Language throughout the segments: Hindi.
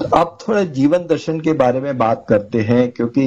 आप थोड़ा जीवन दर्शन के बारे में बात करते हैं, क्योंकि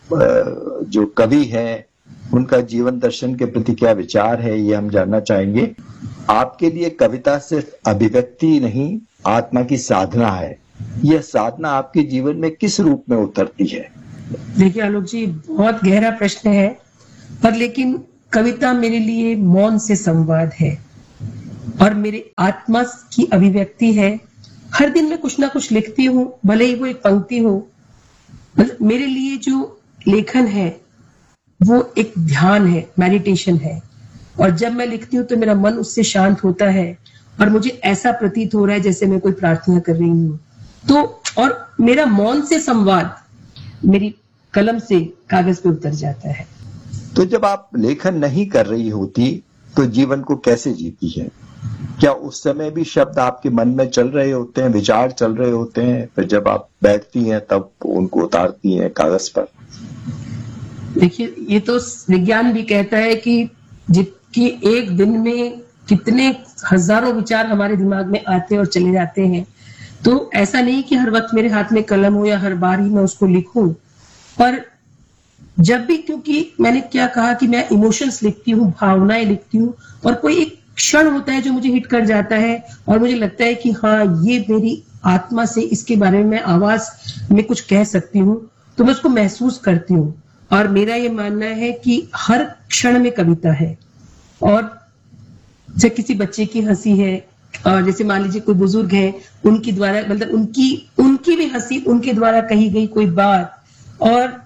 जो कवि हैं उनका जीवन दर्शन के प्रति क्या विचार है ये हम जानना चाहेंगे। आपके लिए कविता सिर्फ अभिव्यक्ति नहीं, आत्मा की साधना है। यह साधना आपके जीवन में किस रूप में उतरती है? देखिए आलोक जी, बहुत गहरा प्रश्न है, पर लेकिन कविता मेरे लिए मौन से संवाद है और मेरे आत्मा की अभिव्यक्ति है। हर दिन मैं कुछ ना कुछ लिखती हूँ, भले ही वो एक पंक्ति हो। मतलब मेरे लिए जो लेखन है वो एक ध्यान है, मेडिटेशन है, और जब मैं लिखती हूँ तो मेरा मन उससे शांत होता है और मुझे ऐसा प्रतीत हो रहा है जैसे मैं कोई प्रार्थना कर रही हूँ। तो और मेरा मौन से संवाद मेरी कलम से कागज पे उतर जाता है। तो जब आप लेखन नहीं कर रही होती तो जीवन को कैसे जीती है? क्या उस समय भी शब्द आपके मन में चल रहे होते हैं, विचार चल रहे होते हैं, फिर जब आप बैठती हैं तब उनको उतारती हैं कागज पर? देखिए, ये तो विज्ञान भी कहता है कि एक दिन में कितने हजारों विचार हमारे दिमाग में आते और चले जाते हैं। तो ऐसा नहीं कि हर वक्त मेरे हाथ में कलम हो या हर बार ही मैं उसको लिखूं, पर जब भी, क्योंकि मैंने क्या कहा कि मैं इमोशंस लिखती हूँ, भावनाएं लिखती हूँ, और कोई एक क्षण होता है जो मुझे हिट कर जाता है और मुझे लगता है कि हाँ, ये मेरी आत्मा से इसके बारे में मैं आवाज में कुछ कह सकती हूँ, तो मैं उसको महसूस करती हूँ। और मेरा ये मानना है कि हर क्षण में कविता है। और जैसे किसी बच्चे की हंसी है, और जैसे मान लीजिए कोई बुजुर्ग है, उनकी द्वारा, मतलब उनकी भी हंसी, उनके द्वारा कही गई कोई बात, और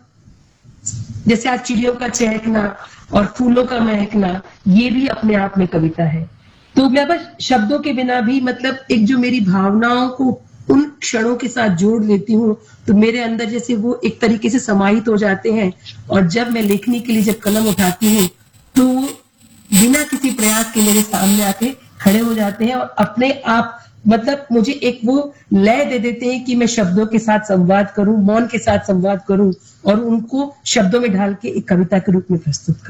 जैसे आज चिड़ियों का चहकना और फूलों का महकना, ये भी अपने आप में कविता है। तो मैं बस शब्दों के बिना भी, मतलब एक जो मेरी भावनाओं को उन क्षणों के साथ जोड़ लेती हूँ, तो मेरे अंदर जैसे वो एक तरीके से समाहित हो जाते हैं, और जब मैं लिखने के लिए जब कलम उठाती हूँ तो बिना किसी प्रयास के मेरे सामने आके खड़े हो जाते हैं और अपने आप, मतलब मुझे एक वो लय दे देते हैं कि मैं शब्दों के साथ संवाद करूं, मौन के साथ संवाद करूं और उनको शब्दों में ढाल के एक कविता के रूप में प्रस्तुत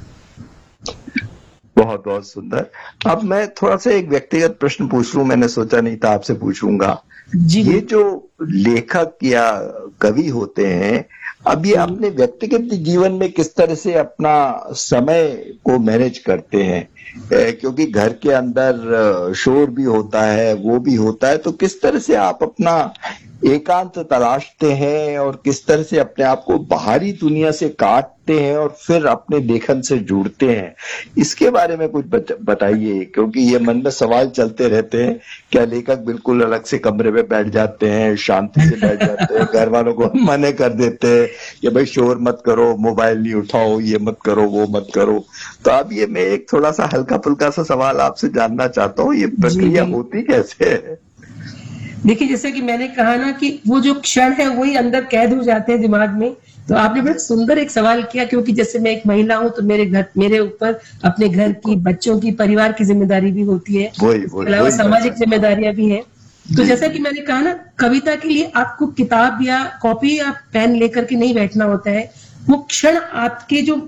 करूं। बहुत बहुत सुंदर। अब मैं थोड़ा सा एक व्यक्तिगत प्रश्न पूछ लूं, मैंने सोचा नहीं था आपसे पूछूंगा। ये जो लेखक या कवि होते हैं, अब ये अपने व्यक्तिगत जीवन में किस तरह से अपना समय को मैनेज करते हैं? क्योंकि घर के अंदर शोर भी होता है, वो भी होता है, तो किस तरह से आप अपना एकांत तलाशते हैं और किस तरह से अपने आप को बाहरी दुनिया से काटते हैं और फिर अपने लेखन से जुड़ते हैं? इसके बारे में कुछ बताइए, क्योंकि ये मन में सवाल चलते रहते हैं। क्या लेखक बिल्कुल अलग से कमरे में बैठ जाते हैं, शांति से बैठ जाते हैं, घर वालों को मना कर देते हैं कि भाई शोर मत करो, मोबाइल नहीं उठाओ, ये मत करो, वो मत करो? तो अब ये मैं एक थोड़ा सा हल्का फुल्का सा सवाल आपसे जानना चाहता हूँ, ये प्रक्रिया होती कैसे है? देखिए, जैसे कि मैंने कहा ना कि वो जो क्षण है वही अंदर कैद हो जाते हैं दिमाग में। तो आपने बड़ा सुंदर एक सवाल किया, क्योंकि जैसे मैं एक महिला हूं तो मेरे ऊपर अपने घर की, बच्चों की, परिवार की जिम्मेदारी भी होती है, इसके अलावा सामाजिक जिम्मेदारियां भी है। तो जैसा कि मैंने कहा ना, कविता के लिए आपको किताब या कॉपी या पेन लेकर के नहीं बैठना होता है। वो क्षण आपके जो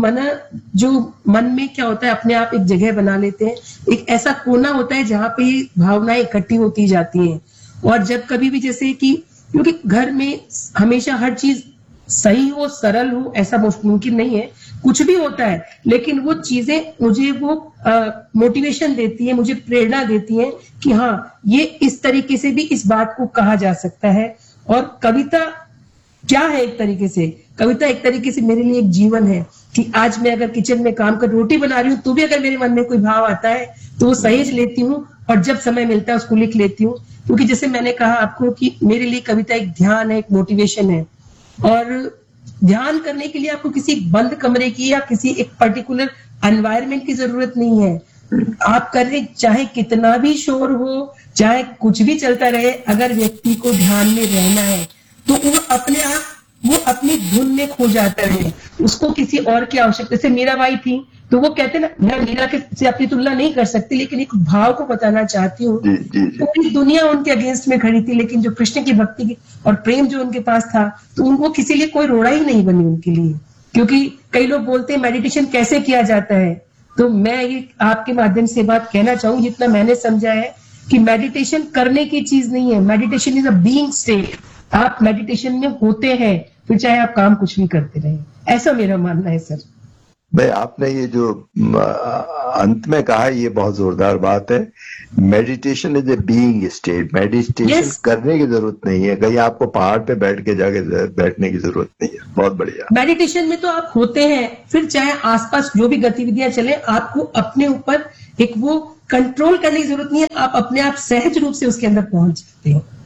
मन में क्या होता है, अपने आप एक जगह बना लेते हैं, एक ऐसा कोना होता है जहां पे भावनाएं इकट्ठी होती जाती हैं। और जब कभी भी, जैसे कि क्योंकि घर में हमेशा हर चीज सही हो, सरल हो, ऐसा मुमकिन नहीं है, कुछ भी होता है, लेकिन वो चीजें मुझे वो मोटिवेशन देती है, मुझे प्रेरणा देती है कि हाँ, ये इस तरीके से भी इस बात को कहा जा सकता है। और कविता क्या है? एक तरीके से कविता एक तरीके से मेरे लिए एक जीवन है कि आज मैं अगर किचन में काम कर रोटी बना रही हूँ तो भी अगर मेरे मन में कोई भाव आता है तो वो सहेज लेती हूँ और जब समय मिलता है उसको लिख लेती हूँ। क्योंकि जैसे मैंने कहा आपको कि मेरे लिए कविता एक ध्यान है, एक मोटिवेशन है। और ध्यान करने के लिए आपको किसी बंद कमरे की या किसी एक पर्टिकुलर एनवायरनमेंट की जरूरत नहीं है। आप कर रहे, चाहे कितना भी शोर हो, चाहे कुछ भी चलता रहे, अगर व्यक्ति को ध्यान में रहना है तो वो अपने आप, वो अपनी धुन में खो जाता है, उसको किसी और की आवश्यकता। जैसे मीराबाई थी, तो वो कहते ना, मैं मीरा के से अपनी तुलना नहीं कर सकती, लेकिन एक भाव को बताना चाहती हूँ। पूरी दुनिया उनके अगेंस्ट में खड़ी थी, लेकिन जो कृष्ण की भक्ति की और प्रेम जो उनके पास था, तो उनको किसी लिए कोई रोड़ा ही नहीं बनी उनके लिए। क्योंकि कई लोग बोलते हैं मेडिटेशन कैसे किया जाता है, तो मैं ये आपके माध्यम से बात कहना चाहूँ, जितना मैंने समझा है कि मेडिटेशन करने की चीज नहीं है, meditation is a being state. आप मेडिटेशन में होते हैं, फिर चाहे आप काम कुछ भी करते रहे। ऐसा मेरा मानना है सर। भाई आपने ये जो अंत में कहा ये बहुत जोरदार बात है। Meditation is a being state. Meditation Yes. करने की जरूरत नहीं है, कहीं आपको पहाड़ पे बैठ के जाके बैठने की जरूरत नहीं है। बहुत बढ़िया। मेडिटेशन में तो आप होते हैं, फिर चाहे आसपास जो भी गतिविधियां चले, आपको अपने ऊपर एक वो कंट्रोल करने की जरूरत नहीं है, आप अपने आप सहज रूप से उसके अंदर पहुंच जाते हो।